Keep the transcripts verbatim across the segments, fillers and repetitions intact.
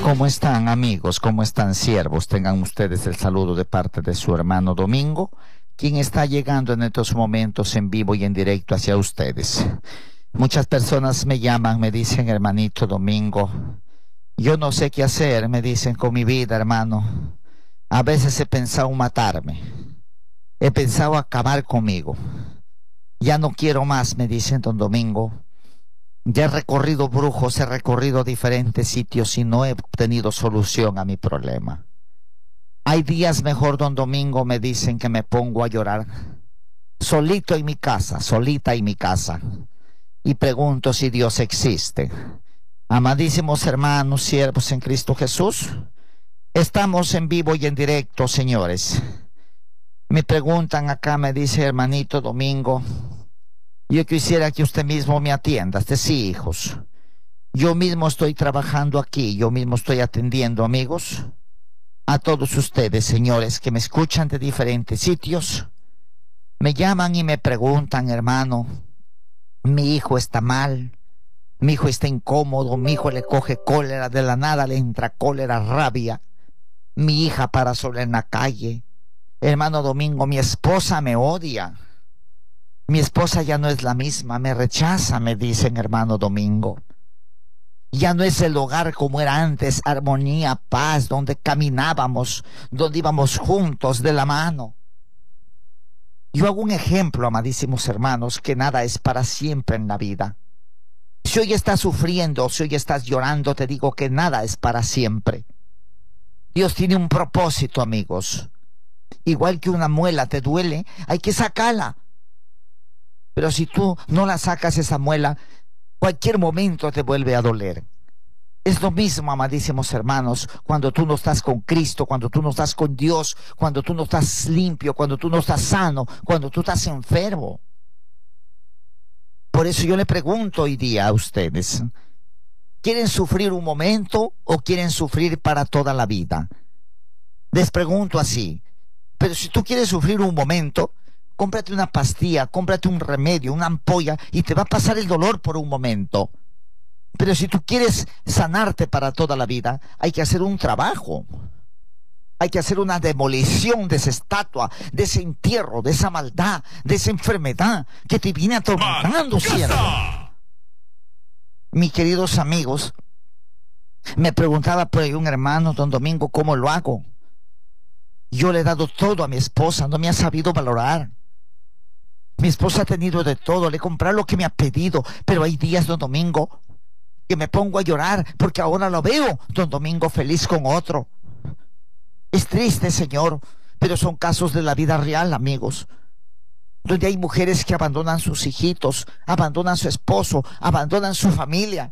¿Cómo están, amigos? ¿Cómo están, siervos? Tengan ustedes el saludo de parte de su hermano Domingo, quien está llegando en estos momentos en vivo y en directo hacia ustedes. Muchas personas me llaman, me dicen, hermanito Domingo, yo no sé qué hacer, me dicen, con mi vida, hermano. A veces he pensado matarme, he pensado acabar conmigo. Ya no quiero más, me dicen, don Domingo. Ya he recorrido brujos, he recorrido diferentes sitios y no he obtenido solución a mi problema. Hay días, mejor, don Domingo, me dicen, que me pongo a llorar solito en mi casa, solita en mi casa, y pregunto si Dios existe. Amadísimos hermanos, siervos en Cristo Jesús, estamos en vivo y en directo, señores. Me preguntan acá, me dice, hermanito Domingo, yo quisiera que usted mismo me atienda. Este sí, hijos. Yo mismo estoy trabajando aquí, yo mismo estoy atendiendo, amigos, a todos ustedes, señores, que me escuchan de diferentes sitios. Me llaman y me preguntan, hermano, mi hijo está mal, mi hijo está incómodo, mi hijo le coge cólera, de la nada le entra cólera, rabia, mi hija para sola en la calle. Hermano Domingo, mi esposa me odia. Mi esposa ya no es la misma, me rechaza, me dicen, hermano Domingo. Ya no es el hogar como era antes, armonía, paz, donde caminábamos, donde íbamos juntos de la mano. Yo hago un ejemplo, amadísimos hermanos, que nada es para siempre en la vida. Si hoy estás sufriendo, si hoy estás llorando, te digo que nada es para siempre. Dios tiene un propósito, amigos. Igual que una muela te duele, hay que sacarla. Pero si tú no la sacas, esa muela, cualquier momento te vuelve a doler. Es lo mismo, amadísimos hermanos, cuando tú no estás con Cristo, cuando tú no estás con Dios, cuando tú no estás limpio, cuando tú no estás sano, cuando tú estás enfermo. Por eso yo le pregunto hoy día a ustedes, ¿quieren sufrir un momento o quieren sufrir para toda la vida? Les pregunto así. Pero si tú quieres sufrir un momento, cómprate una pastilla, cómprate un remedio, una ampolla, y te va a pasar el dolor por un momento. Pero si tú quieres sanarte para toda la vida, hay que hacer un trabajo. Hay que hacer una demolición de esa estatua, de ese entierro, de esa maldad, de esa enfermedad que te viene atormentando, siervo. Mis queridos amigos, me preguntaba por ahí un hermano, don Domingo, ¿cómo lo hago? Yo le he dado todo a mi esposa, no me ha sabido valorar. Mi esposa ha tenido de todo, le he comprado lo que me ha pedido, pero hay días, don Domingo, que me pongo a llorar porque ahora lo veo, don Domingo, feliz con otro. Es triste, Señor, pero son casos de la vida real, amigos, donde hay mujeres que abandonan sus hijitos, abandonan su esposo, abandonan su familia.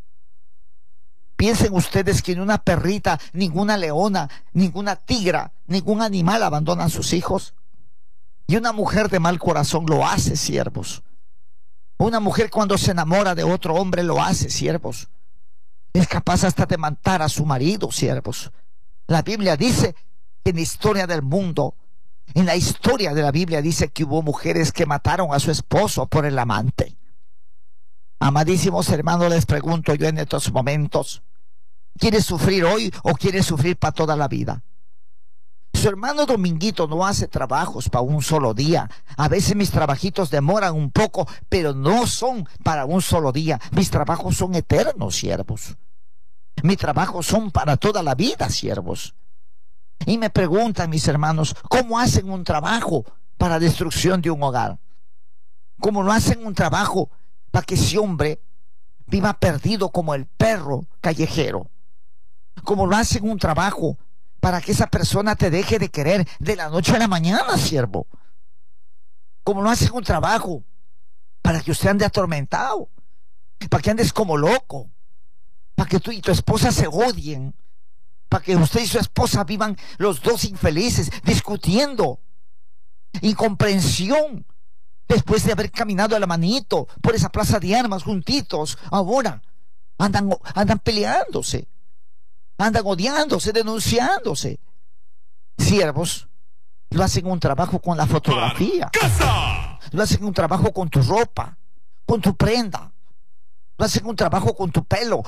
Piensen ustedes que ni una perrita, ninguna leona, ninguna tigra, ningún animal abandona a sus hijos. Y una mujer de mal corazón lo hace, siervos. Una mujer cuando se enamora de otro hombre lo hace, siervos. Es capaz hasta de matar a su marido, siervos. La Biblia dice que en la historia del mundo, en la historia de la Biblia dice que hubo mujeres que mataron a su esposo por el amante. Amadísimos hermanos, les pregunto yo en estos momentos, ¿quieres sufrir hoy o quieres sufrir para toda la vida? Su hermano Dominguito no hace trabajos para un solo día. A veces mis trabajitos demoran un poco, pero no son para un solo día. Mis trabajos son eternos, siervos. Mis trabajos son para toda la vida, siervos. Y me preguntan mis hermanos, ¿cómo hacen un trabajo para destrucción de un hogar? ¿Cómo no hacen un trabajo para que ese hombre viva perdido como el perro callejero? Como lo hacen un trabajo para que esa persona te deje de querer de la noche a la mañana, siervo. Como lo hacen un trabajo para que usted ande atormentado, para que andes como loco, para que tú y tu esposa se odien, para que usted y su esposa vivan los dos infelices, discutiendo, incomprensión. Después de haber caminado a la manito por esa plaza de armas juntitos, ahora andan, andan peleándose, andan odiándose, denunciándose. Siervos, lo hacen un trabajo con la fotografía, lo hacen un trabajo con tu ropa, con tu prenda, lo hacen un trabajo con tu pelo,